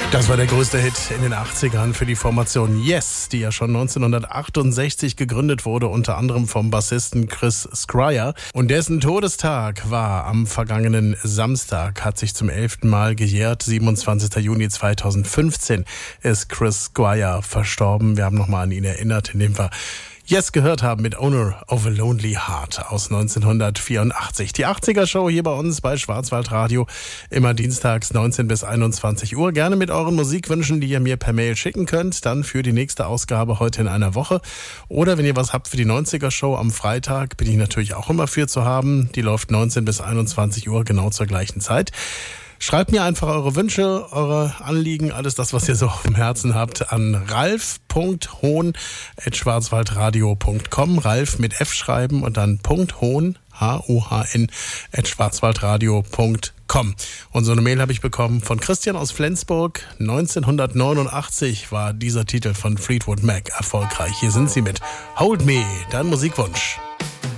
Das war der größte Hit in den 80ern für die Formation Yes, die ja schon 1968 gegründet wurde, unter anderem vom Bassisten Chris Squire. Und dessen Todestag war am vergangenen Samstag, hat sich zum 11. Mal gejährt. 27. Juni 2015 ist Chris Squire verstorben. Wir haben nochmal an ihn erinnert, indem wir Yes gehört haben mit Owner of a Lonely Heart aus 1984. Die 80er-Show hier bei uns bei Schwarzwaldradio, immer dienstags 19 bis 21 Uhr. Gerne mit euren Musikwünschen, die ihr mir per Mail schicken könnt, dann für die nächste Ausgabe heute in einer Woche. Oder wenn ihr was habt für die 90er-Show am Freitag, bin ich natürlich auch immer für zu haben. Die läuft 19 bis 21 Uhr, genau zur gleichen Zeit. Schreibt mir einfach eure Wünsche, eure Anliegen, alles das, was ihr so auf dem Herzen habt, an ralf.hohn@schwarzwaldradio.com. Ralf mit F schreiben und dann .hohn, H-O-H-N, @schwarzwaldradio.com. Und so eine Mail habe ich bekommen von Christian aus Flensburg. 1989 war dieser Titel von Fleetwood Mac erfolgreich. Hier sind sie mit Hold Me, dein Musikwunsch.